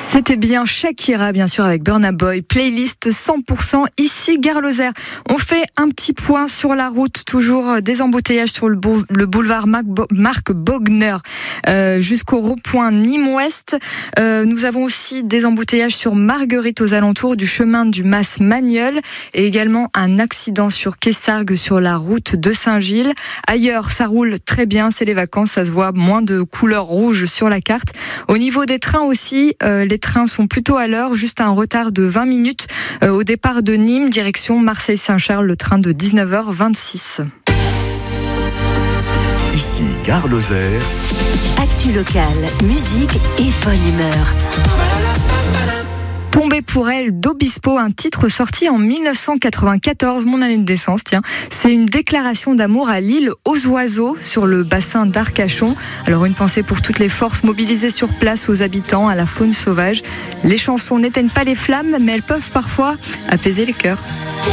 C'était bien Shakira, bien sûr, avec Burna Boy. Playlist 100% ici, Gare Lozère. On fait un petit point sur la route. Toujours des embouteillages sur le boulevard Marc Bogner jusqu'au rond-point Nîmes-Ouest. Nous avons aussi des embouteillages sur Marguerite aux alentours du chemin du Mas-Magnols et également un accident sur Quessargues sur la route de Saint-Gilles. Ailleurs, ça roule très bien. C'est les vacances. Ça se voit moins de couleur rouge sur la carte. Au niveau des trains aussi, les trains sont plutôt à l'heure, juste un retard de 20 minutes au départ de Nîmes, direction Marseille-Saint-Charles, le train de 19h26. Ici, Gare Lozère. Actu locale, musique et bonne humeur. Tombée pour elle d'Obispo, un titre sorti en 1994, mon année de naissance, tiens. C'est une déclaration d'amour à l'île aux oiseaux sur le bassin d'Arcachon. Alors une pensée pour toutes les forces mobilisées sur place, aux habitants, à la faune sauvage. Les chansons n'éteignent pas les flammes, mais elles peuvent parfois apaiser les cœurs.